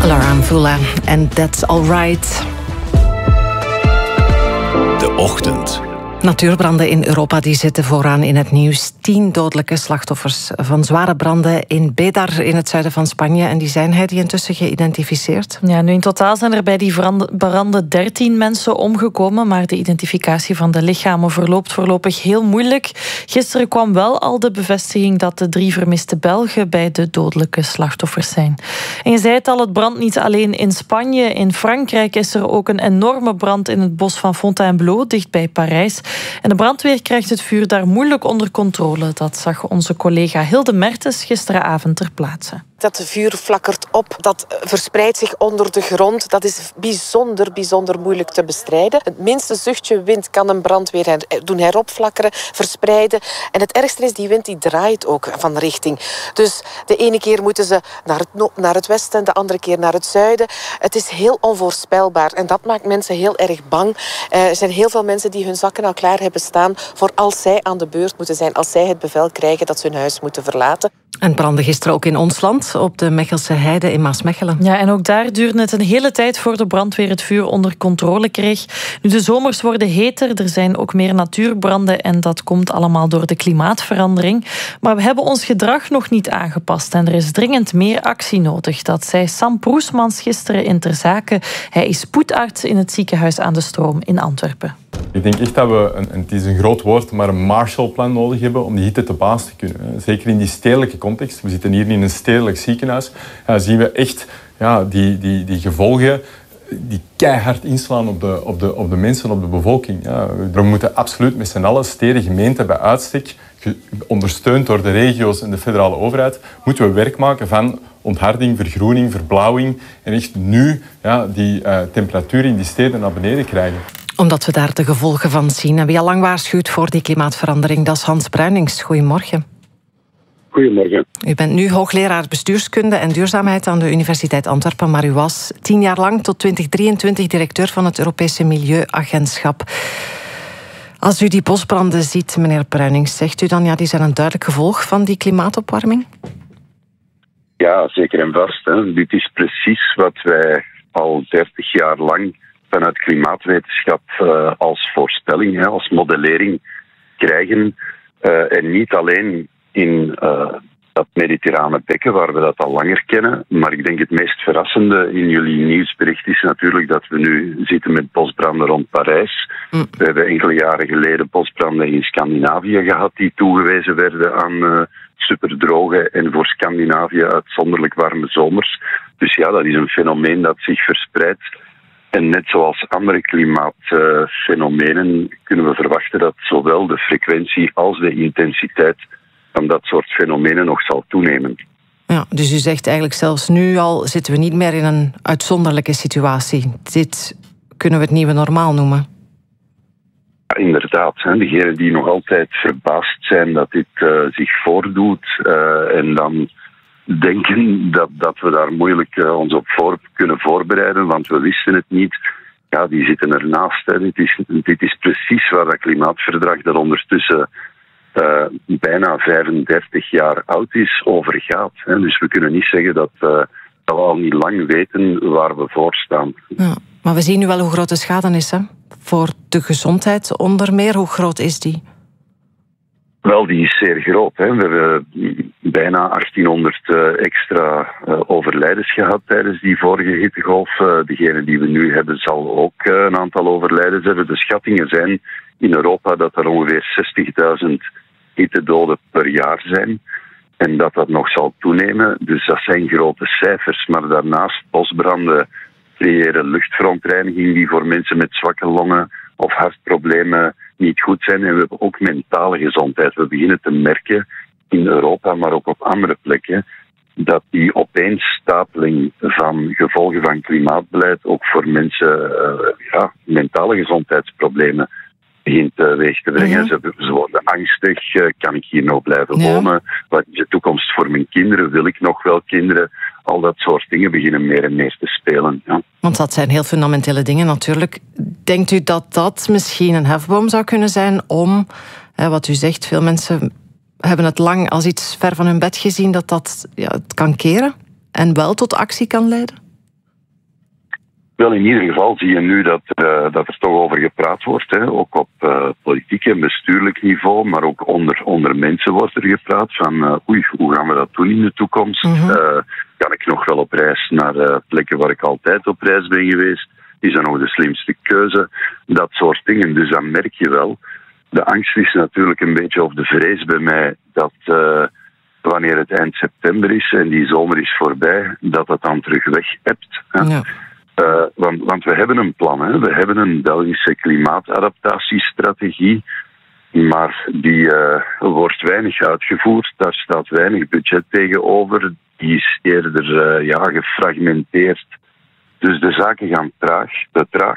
Laura Mvula en That's Alright. De ochtend. Natuurbranden in Europa die zitten vooraan in het nieuws. 10 dodelijke slachtoffers van zware branden in Bédar in het zuiden van Spanje. En die zijn intussen geïdentificeerd? Ja, nu in totaal zijn er bij die branden 13 mensen omgekomen. Maar de identificatie van de lichamen verloopt voorlopig heel moeilijk. Gisteren kwam wel al de bevestiging dat de 3 vermiste Belgen bij de dodelijke slachtoffers zijn. En je zei het al, het brandt niet alleen in Spanje. In Frankrijk is er ook een enorme brand in het bos van Fontainebleau, dicht bij Parijs. En de brandweer krijgt het vuur daar moeilijk onder controle. Dat zag onze collega Hilde Mertens gisteravond ter plaatse. Dat vuur flakkert op, dat verspreidt zich onder de grond. Dat is bijzonder moeilijk te bestrijden. Het minste zuchtje wind kan een brand weer doen heropflakkeren, verspreiden. En het ergste is, die wind die draait ook van richting. Dus de ene keer moeten ze naar het westen, de andere keer naar het zuiden. Het is heel onvoorspelbaar en dat maakt mensen heel erg bang. Er zijn heel veel mensen die hun zakken al klaar hebben staan voor als zij aan de beurt moeten zijn, als zij het bevel krijgen dat ze hun huis moeten verlaten. En brandde gisteren ook in ons land, op de Mechelse Heide in Maasmechelen. Ja, en ook daar duurde het een hele tijd voor de brandweer het vuur onder controle kreeg. Nu, de zomers worden heter, er zijn ook meer natuurbranden en dat komt allemaal door de klimaatverandering. Maar we hebben ons gedrag nog niet aangepast en er is dringend meer actie nodig. Dat zei Sam Proesmans gisteren in Ter Zaken. Hij is spoedarts in het ziekenhuis aan de Stroom in Antwerpen. Ik denk echt dat we, het is een groot woord, maar een Marshallplan nodig hebben om die hitte te baas te kunnen. Zeker in die stedelijke context. We zitten hier in een stedelijk ziekenhuis. Zien we echt die gevolgen die keihard inslaan op de mensen, op de bevolking. We moeten absoluut met z'n allen, steden, gemeenten bij uitstek, ondersteund door de regio's en de federale overheid, moeten we werk maken van ontharding, vergroening, verbouwing en echt nu die temperatuur in die steden naar beneden krijgen. Omdat we daar de gevolgen van zien. En wie al lang waarschuwt voor die klimaatverandering, dat is Hans Bruinings. Goedemorgen. Goedemorgen. U bent nu hoogleraar bestuurskunde en duurzaamheid aan de Universiteit Antwerpen, maar u was 10 jaar lang tot 2023 directeur van het Europese Milieuagentschap. Als u die bosbranden ziet, meneer Bruinings, zegt u dan die zijn een duidelijk gevolg van die klimaatopwarming? Ja, zeker en vast. Dit is precies wat wij al 30 jaar lang vanuit klimaatwetenschap als voorspelling, als modellering krijgen. En niet alleen in dat mediterrane bekken, waar we dat al langer kennen. Maar ik denk het meest verrassende in jullie nieuwsbericht is natuurlijk dat we nu zitten met bosbranden rond Parijs. We hebben enkele jaren geleden bosbranden in Scandinavië gehad die toegewezen werden aan superdroge en voor Scandinavië uitzonderlijk warme zomers. Dus ja, dat is een fenomeen dat zich verspreidt. En net zoals andere klimaatfenomenen kunnen we verwachten dat zowel de frequentie als de intensiteit van dat soort fenomenen nog zal toenemen. Ja, dus u zegt eigenlijk zelfs nu al zitten we niet meer in een uitzonderlijke situatie. Dit kunnen we het nieuwe normaal noemen. Ja, inderdaad. Degenen die nog altijd verbaasd zijn dat dit zich voordoet en dan denken dat we daar moeilijk ons op kunnen voorbereiden, want we wisten het niet. Ja, die zitten ernaast. Dit is precies waar dat klimaatverdrag dat ondertussen bijna 35 jaar oud is, over gaat. Dus we kunnen niet zeggen dat we al niet lang weten waar we voor staan. Ja, maar we zien nu wel hoe groot de schade is, hè? Voor de gezondheid onder meer. Hoe groot is die? Wel, die is zeer groot. We hebben bijna 1800 extra overlijdens gehad tijdens die vorige hittegolf. Degene die we nu hebben zal ook een aantal overlijdens hebben. De schattingen zijn in Europa dat er ongeveer 60.000 hittedoden per jaar zijn. En dat nog zal toenemen. Dus dat zijn grote cijfers. Maar daarnaast bosbranden creëren luchtverontreiniging die voor mensen met zwakke longen of hartproblemen niet goed zijn. En we hebben ook mentale gezondheid. We beginnen te merken in Europa, maar ook op andere plekken, dat die opeenstapeling van gevolgen van klimaatbeleid ook voor mensen mentale gezondheidsproblemen begint teweeg te brengen. Ja. Ze worden angstig. Kan ik hier nog blijven wonen? Wat is de toekomst voor mijn kinderen? Wil ik nog wel kinderen? Al dat soort dingen beginnen meer en meer te spelen. Ja. Want dat zijn heel fundamentele dingen natuurlijk. Denkt u dat dat misschien een hefboom zou kunnen zijn om, wat u zegt, veel mensen hebben het lang als iets ver van hun bed gezien, dat het kan keren en wel tot actie kan leiden? Wel, in ieder geval zie je nu dat er toch over gepraat wordt. Hè. Ook op politiek en bestuurlijk niveau, maar ook onder mensen wordt er gepraat van hoe gaan we dat doen in de toekomst? Kan ik nog wel op reis naar plekken waar ik altijd op reis ben geweest? Is dat nog de slimste keuze? Dat soort dingen. Dus dan merk je wel. De angst is natuurlijk een beetje, of de vrees bij mij, dat wanneer het eind september is en die zomer is voorbij, dat het dan terug weg hebt. Ja. Want we hebben een plan. Hè. We hebben een Belgische klimaatadaptatiestrategie, maar die wordt weinig uitgevoerd. Daar staat weinig budget tegenover. Die is eerder gefragmenteerd. Dus de zaken gaan te traag.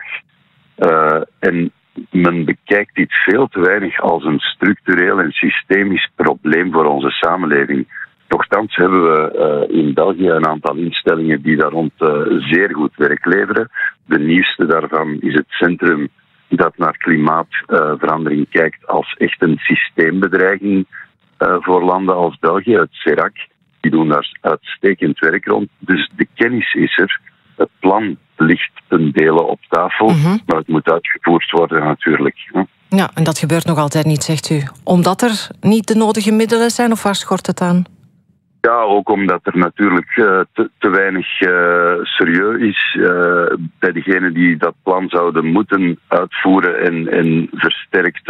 En men bekijkt dit veel te weinig als een structureel en systemisch probleem voor onze samenleving. Nochtans hebben we in België een aantal instellingen die daar rond zeer goed werk leveren. De nieuwste daarvan is het Centrum dat naar klimaatverandering kijkt als echt een systeembedreiging voor landen als België, het CERAC. Die doen daar uitstekend werk rond. Dus de kennis is er. Het plan ligt ten dele op tafel, maar het moet uitgevoerd worden natuurlijk. Ja, en dat gebeurt nog altijd niet, zegt u. Omdat er niet de nodige middelen zijn, of waar schort het aan? Ja, ook omdat er natuurlijk te weinig serieus is bij degenen die dat plan zouden moeten uitvoeren en versterkt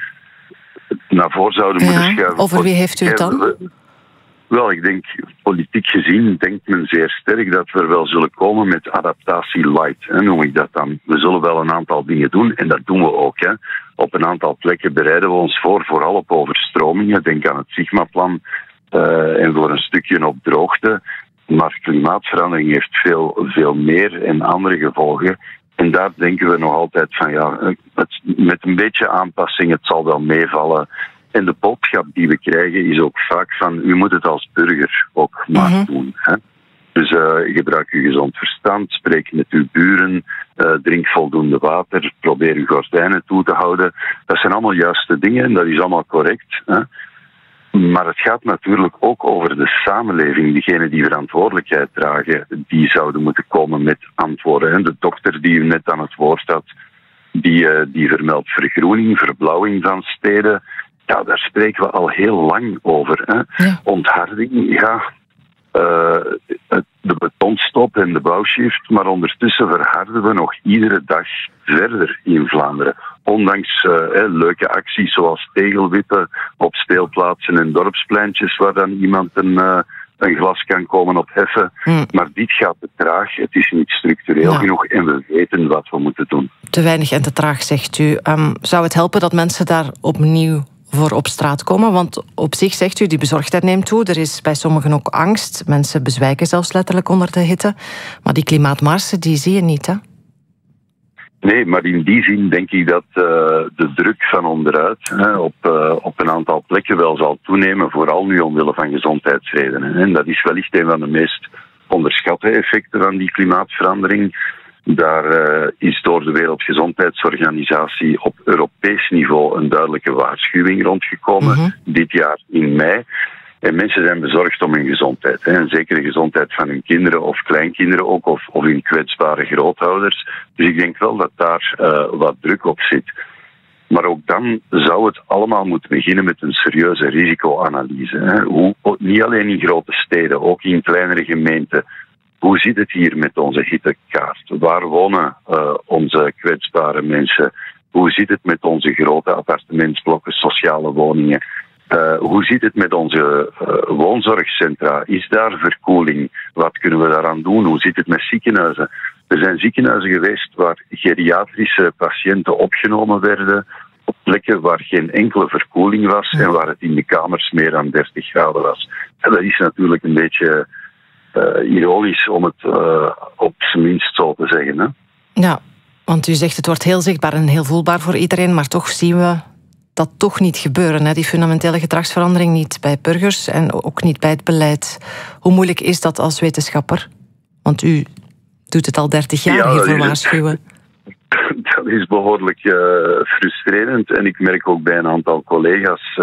naar voren zouden moeten schuiven. Over wie heeft u het dan? Wel, ik denk, politiek gezien denkt men zeer sterk dat we er wel zullen komen met adaptatie light, noem ik dat dan. We zullen wel een aantal dingen doen, en dat doen we ook. Hè. Op een aantal plekken bereiden we ons voor, vooral op overstromingen. Denk aan het Sigma-plan en voor een stukje op droogte. Maar klimaatverandering heeft veel meer en andere gevolgen. En daar denken we nog altijd van, met een beetje aanpassing, het zal wel meevallen. En de boodschap die we krijgen is ook vaak van, u moet het als burger ook maar doen. Hè? Dus gebruik uw gezond verstand, spreek met uw buren, drink voldoende water, probeer uw gordijnen toe te houden. Dat zijn allemaal juiste dingen en dat is allemaal correct. Hè? Maar het gaat natuurlijk ook over de samenleving. Diegenen die verantwoordelijkheid dragen, die zouden moeten komen met antwoorden. Hè? De dokter die u net aan het woord had, die vermeldt vergroening, verbouwing van steden. Ja, daar spreken we al heel lang over. Hè. Ja. Ontharding, de betonstop en de bouwshift, maar ondertussen verharden we nog iedere dag verder in Vlaanderen. Ondanks leuke acties zoals tegelwippen op speelplaatsen en dorpspleintjes waar dan iemand een glas kan komen opheffen. Maar dit gaat te traag, het is niet structureel genoeg en we weten wat we moeten doen. Te weinig en te traag, zegt u. Zou het helpen dat mensen daar opnieuw voor op straat komen? Want op zich, zegt u, die bezorgdheid neemt toe. Er is bij sommigen ook angst. Mensen bezwijken zelfs letterlijk onder de hitte. Maar die klimaatmarsen, die zie je niet, hè? Nee, maar in die zin denk ik dat de druk van onderuit op een aantal plekken wel zal toenemen, vooral nu omwille van gezondheidsredenen. En dat is wellicht een van de meest onderschatte effecten van die klimaatverandering. Daar is door de Wereldgezondheidsorganisatie op Europees niveau een duidelijke waarschuwing rondgekomen, dit jaar in mei. En mensen zijn bezorgd om hun gezondheid. En zeker de gezondheid van hun kinderen of kleinkinderen ook, of hun kwetsbare grootouders. Dus ik denk wel dat daar wat druk op zit. Maar ook dan zou het allemaal moeten beginnen met een serieuze risicoanalyse. Niet alleen in grote steden, ook in kleinere gemeenten. Hoe zit het hier met onze hittekaart? Waar wonen onze kwetsbare mensen? Hoe zit het met onze grote appartementsblokken, sociale woningen? Hoe zit het met onze woonzorgcentra? Is daar verkoeling? Wat kunnen we daaraan doen? Hoe zit het met ziekenhuizen? Er zijn ziekenhuizen geweest waar geriatrische patiënten opgenomen werden op plekken waar geen enkele verkoeling was en waar het in de kamers meer dan 30 graden was. En dat is natuurlijk een beetje ironisch om het op zijn minst zo te zeggen. Hè? Ja, want u zegt het wordt heel zichtbaar en heel voelbaar voor iedereen, maar toch zien we dat toch niet gebeuren. Hè? Die fundamentele gedragsverandering niet bij burgers en ook niet bij het beleid. Hoe moeilijk is dat als wetenschapper? Want u doet het al 30 jaar hiervoor waarschuwen. Dat is behoorlijk frustrerend. En ik merk ook bij een aantal collega's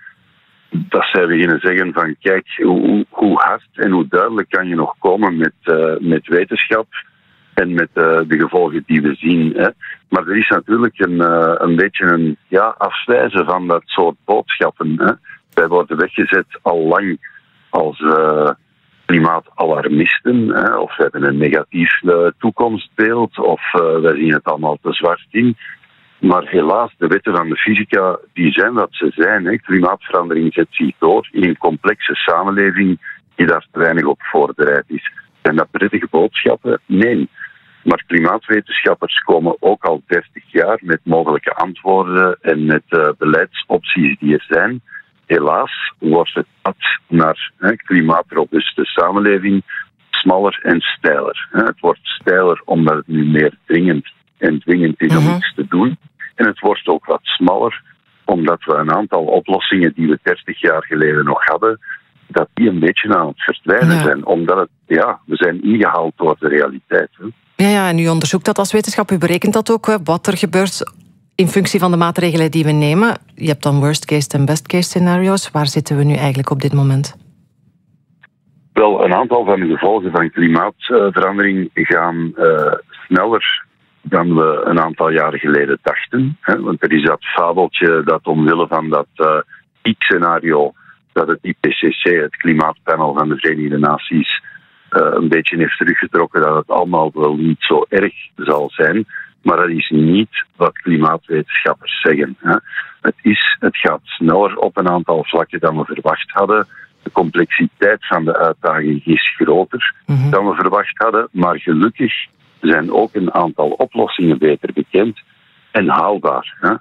dat zij beginnen zeggen van kijk, hoe hard en hoe duidelijk kan je nog komen met wetenschap. En met de gevolgen die we zien. Hè. Maar er is natuurlijk een beetje een afwijzen van dat soort boodschappen. Hè. Wij worden weggezet al lang als klimaatalarmisten. Hè. Of we hebben een negatief toekomstbeeld. Of wij zien het allemaal te zwart in. Maar helaas, de wetten van de fysica die zijn wat ze zijn. Hè. Klimaatverandering zet zich door in een complexe samenleving die daar te weinig op voorbereid is. Zijn dat prettige boodschappen? Nee. Maar klimaatwetenschappers komen ook al 30 jaar met mogelijke antwoorden en met beleidsopties die er zijn. Helaas wordt het pad naar klimaatrobuuste samenleving smaller en steiler. Het wordt steiler omdat het nu meer dringend en dwingend is om iets te doen. En het wordt ook wat smaller omdat we een aantal oplossingen die we 30 jaar geleden nog hadden, dat die een beetje aan het verdwijnen zijn. Omdat we zijn ingehaald door de realiteit. Hè. Ja, en u onderzoekt dat als wetenschap. U berekent dat ook, wat er gebeurt in functie van de maatregelen die we nemen. Je hebt dan worst case en best case scenario's. Waar zitten we nu eigenlijk op dit moment? Wel, een aantal van de gevolgen van klimaatverandering gaan sneller dan we een aantal jaren geleden dachten. Hè? Want er is dat fabeltje dat omwille van dat piek-scenario dat het IPCC, het klimaatpanel van de Verenigde Naties, een beetje heeft teruggetrokken, dat het allemaal wel niet zo erg zal zijn. Maar dat is niet wat klimaatwetenschappers zeggen. Hè. Het gaat sneller op een aantal vlakken dan we verwacht hadden. De complexiteit van de uitdaging is groter dan we verwacht hadden. Maar gelukkig zijn ook een aantal oplossingen beter bekend en haalbaar. Hè.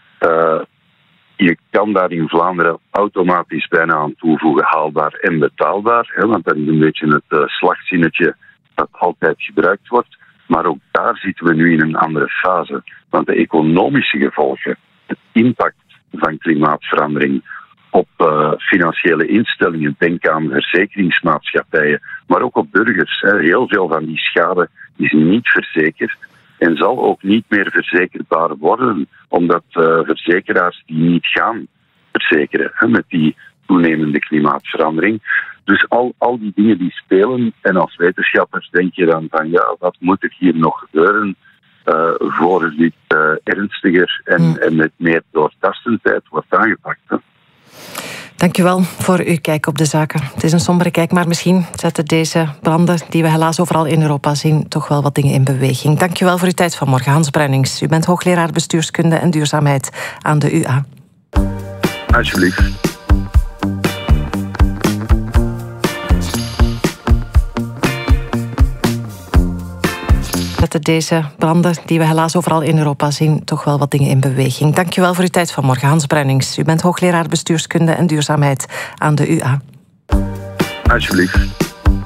Je kan daar in Vlaanderen automatisch bijna aan toevoegen haalbaar en betaalbaar. Hè, want dat is een beetje het slagzinnetje dat altijd gebruikt wordt. Maar ook daar zitten we nu in een andere fase. Want de economische gevolgen, het impact van klimaatverandering op financiële instellingen, denk aan verzekeringsmaatschappijen, maar ook op burgers. Hè. Heel veel van die schade is niet verzekerd en zal ook niet meer verzekerbaar worden, omdat verzekeraars die niet gaan verzekeren, hè, met die toenemende klimaatverandering. Dus al die dingen die spelen, en als wetenschappers denk je dan van wat moet er hier nog gebeuren voor dit ernstiger en met meer doortastendheid wordt aangepakt. Hè. Dank u wel voor uw kijk op de zaken. Het is een sombere kijk, maar misschien zetten deze branden die we helaas overal in Europa zien toch wel wat dingen in beweging. Dank u wel voor uw tijd vanmorgen, Hans Bruinings. U bent hoogleraar bestuurskunde en duurzaamheid aan de UA. Alsjeblieft. Zetten deze branden die we helaas overal in Europa zien toch wel wat dingen in beweging. Dank u wel voor uw tijd vanmorgen, Hans Bruinings. U bent hoogleraar bestuurskunde en duurzaamheid aan de UA. Alsjeblieft.